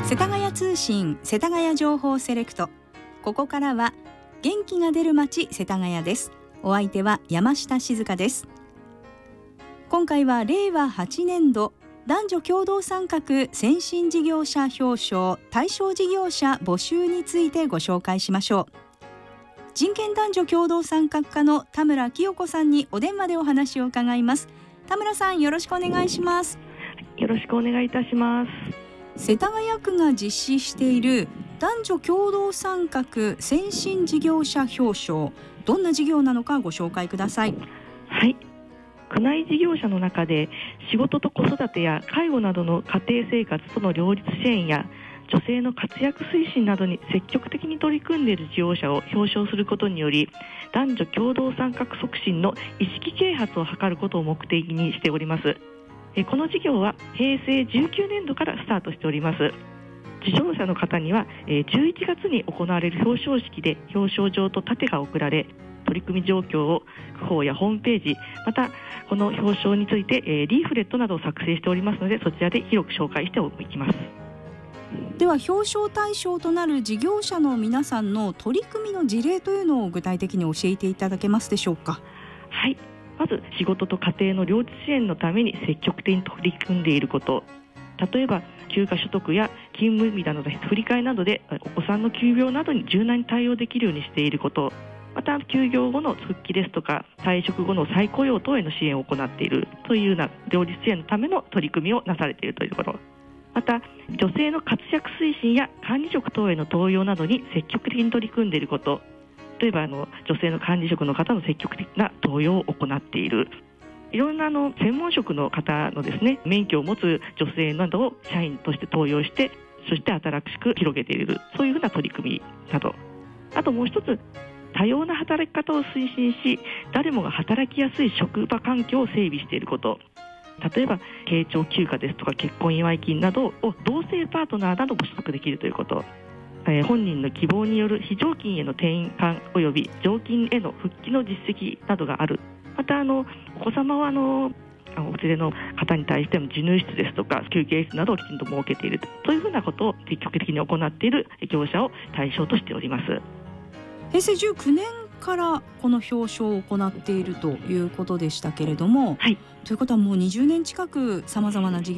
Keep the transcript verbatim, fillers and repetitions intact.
世田谷通信世田谷情報セレクト。ここからは元気が出る街世田谷です。お相手は山下静香です。今回はれいわはちねんど男女共同参画先進事業者表彰対象事業者募集についてご紹介しましょう。人権男女共同参画課の田村清子さんにお電話でお話を伺います。田村さん、よろしくお願いします。 よろしくお願いいたします。 世田谷区が実施している男女共同参画先進事業者表彰、どんな事業なのかご紹介ください。 はい、区内事業者の中で仕事と子育てや介護などの家庭生活との両立支援や女性の活躍推進などに積極的に取り組んでいる事業者を表彰することにより、男女共同参画促進の意識啓発を図ることを目的にしております。この事業はへいせいじゅうきゅうねんどからスタートしております。受賞者の方にはじゅういちがつに行われる表彰式で表彰状と盾が贈られ、取り組み状況を区報やホームページ、またこの表彰についてリーフレットなどを作成しておりますので、そちらで広く紹介していきます。 では表彰対象となる事業者の皆さんの取り組みの事例というのを具体的に教えていただけますでしょうか。 はい、まず仕事と家庭の両立支援のために積極的に取り組んでいること、例えば休暇取得や勤務日などの振り替えなどでお子さんの休業などに柔軟に対応できるようにしていること、また休業後の復帰ですとか退職後の再雇用等への支援を行っているというような両立支援のための取り組みをなされているというところ、また女性の活躍推進や管理職等への登用などに積極的に取り組んでいること、例えばあの女性の管理職の方の積極的な登用を行っている、いろんなあの専門職の方のですね、免許を持つ女性などを社員として登用して、そして新しく広げている、そういうふうな取り組みなど、あともう一つ、多様な働き方を推進し、誰もが働きやすい職場環境を整備していること、例えば慶長休暇ですとか結婚祝い金などを同性パートナーなども取得できるということ、えー、本人の希望による非常勤への転換及び常勤への復帰の実績などがある。またあのお子様はあのお連れの方に対しても授乳室ですとか休憩室などをきちんと設けているというふうなことを積極的に行っている業者を対象としております。 へいせいじゅうきゅうねんからこの表彰を行っているということでしたけれども、 はい、 ということはもうにじゅうねん近くさまざまな事